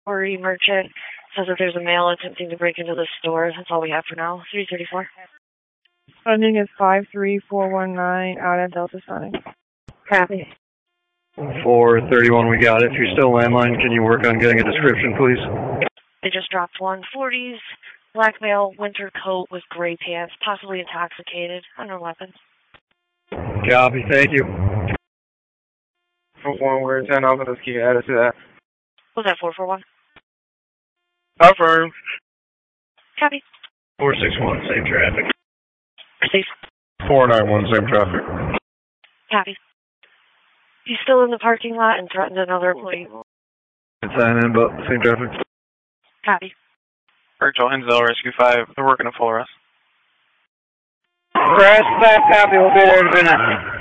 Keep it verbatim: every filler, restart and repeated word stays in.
Corey Merchant says that there's a male attempting to break into the store. That's all we have for now. three thirty-four. Funding is five three four one nine out at Delta Sonic. Copy. four thirty-one, we got it. If you're still landline, can you work on getting a description, please? They just dropped one. forties, black male, winter coat with gray pants, possibly intoxicated, under weapons. Copy, thank you. four one, we're ten off, let's keep added to that. Was that four four one? Affirm. Copy. four six one, same traffic. Proceed. four nine one, same traffic. Copy. He's still in the parking lot and threatened another employee. Sign in, but same traffic. Copy. Virtual Hensel, Rescue five, they're working a full arrest. Rescue five, copy, we'll be there in a minute.